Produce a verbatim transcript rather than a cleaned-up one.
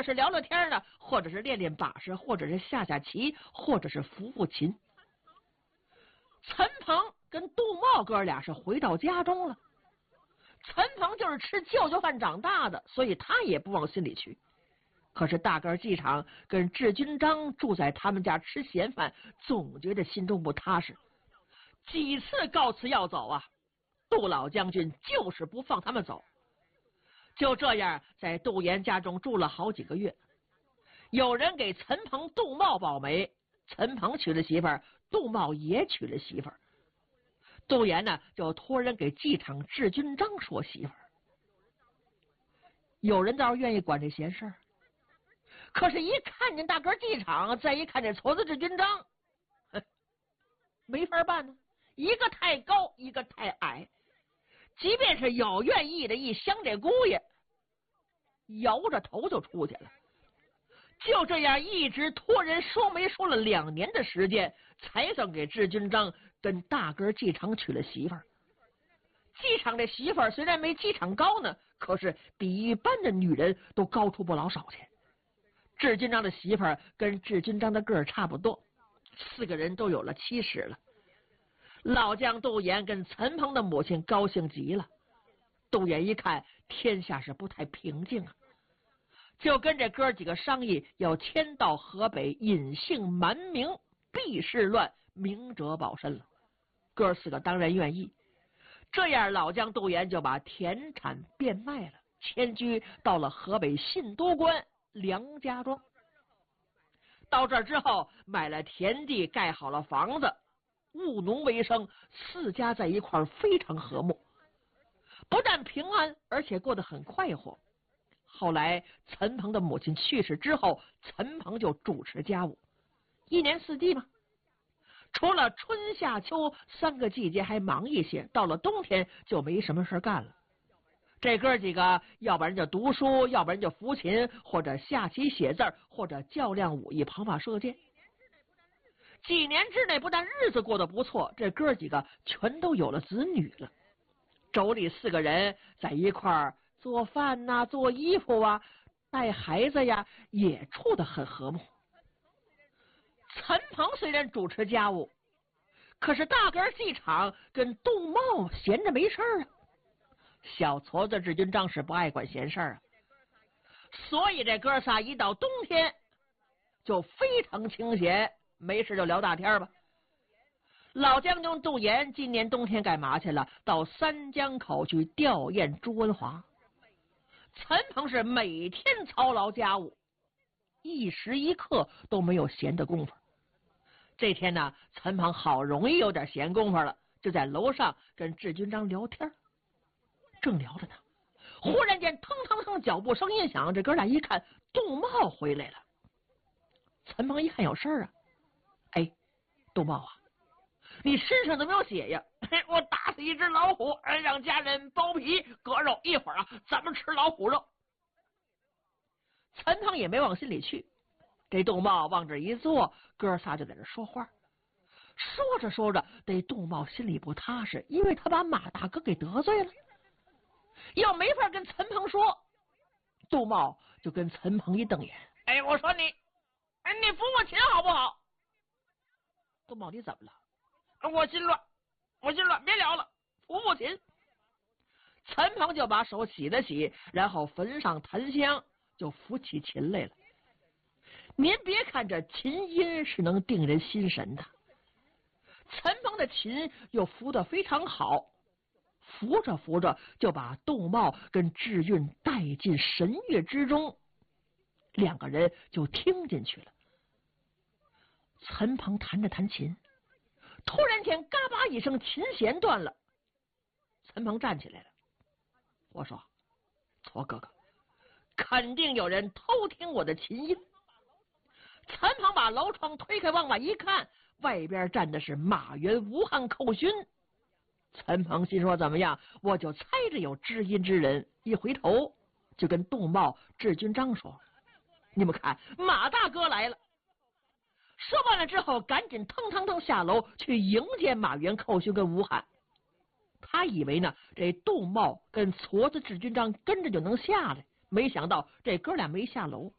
者是聊聊天呢，或者是练练把式，或者是下下棋，或者是抚抚琴。陈鹏跟杜茂哥俩是回到家中了。陈鹏就是吃舅舅饭长大的，所以他也不往心里去。可是大个机场跟志军章住在他们家吃闲饭，总觉得心中不踏实。几次告辞要走啊，杜老将军就是不放他们走。就这样在杜岩家中住了好几个月。有人给陈鹏、杜茂保媒，陈鹏娶了媳妇儿，杜茂也娶了媳妇儿。杜岩呢就托人给机场志军章说媳妇儿。有人倒是愿意管这闲事儿，可是一看见大个机场，再一看这矬子志军章，没法办呢。一个太高，一个太矮，即便是有愿意的，一想这姑爷，摇着头就出去了。就这样一直托人说媒说了两年的时间，才算给志军章跟大个机场娶了媳妇儿。机场这媳妇儿虽然没机场高呢，可是比一般的女人都高出不老少去。志军章的媳妇儿跟志军章的个儿差不多，四个人都有了七十了。老将杜岩跟陈鹏的母亲高兴极了。杜岩一看天下是不太平静啊，就跟这哥几个商议要迁到河北，隐姓蛮名，避世乱，明哲保身了。哥四个当然愿意。这样老将杜岩就把田产变卖了，迁居到了河北信都关梁家庄。到这儿之后，买了田地，盖好了房子，务农为生，四家在一块儿非常和睦，不但平安，而且过得很快活。后来陈鹏的母亲去世之后，陈鹏就主持家务，一年四季嘛，除了春夏秋三个季节还忙一些，到了冬天就没什么事干了。这哥几个要不然就读书，要不然就抚琴，或者下棋写字，或者较量武艺，跑马射箭。几年之内不但日子过得不错，这哥几个全都有了子女了。妯娌四个人在一块儿做饭呐、啊、做衣服啊、带孩子呀，也处得很和睦。陈鹏虽然主持家务，可是大个机场跟杜茂闲着没事啊。小矬子志军章是不爱管闲事啊，所以这哥仨一到冬天就非常清闲，没事就聊大天吧。老将军杜岩今年冬天干嘛去了？到三江口去吊唁朱文华。陈鹏是每天操劳家务，一时一刻都没有闲的功夫。这天呢，陈鹏好容易有点闲工夫了，就在楼上跟志军章聊天。正聊着呢，忽然间腾腾腾脚步声音响，这哥俩一看杜茂回来了。陈鹏一看有事儿啊，哎，杜茂啊，你身上怎么有血呀？我打死一只老虎，让家人剥皮割肉，一会儿啊咱们吃老虎肉。陈鹏也没往心里去，这杜茂往这一坐，哥仨就在这说话。说着说着，这杜茂心里不踏实，因为他把马大哥给得罪了，要没法跟陈鹏说。杜茂就跟陈鹏一瞪眼，哎，我说你，哎，你扶我琴好不好？杜茂，你怎么了？我心乱，我心乱，别聊了，扶扶琴。陈鹏就把手洗了洗，然后焚上檀香，就扶起琴来了。您别看这琴音是能定人心神的，陈鹏的琴又扶得非常好，扶着扶着就把杜茂跟智运带进神乐之中，两个人就听进去了。陈鹏弹着弹琴，突然间嘎巴一声，琴弦断了。陈鹏站起来了，我说矬哥哥，肯定有人偷听我的琴音。陈鹏把楼窗推开，往外一看，外边站的是马援、吴汉、寇勋。陈鹏心说怎么样，我就猜着有知音之人。一回头就跟杜茂、志军章说，你们看马大哥来了。说完了之后，赶紧腾腾腾下楼去迎接马援、寇勋跟吴汉。他以为呢这杜茂跟矬子志军章跟着就能下来，没想到这哥俩没下楼，